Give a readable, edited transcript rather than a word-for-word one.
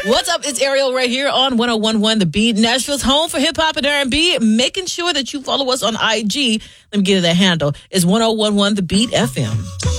What's up? It's Ariel right here on 101.1 The Beat, Nashville's home for hip-hop and R&B. Making sure that you follow us on IG. Let me give you the handle. It's 101.1 The Beat FM.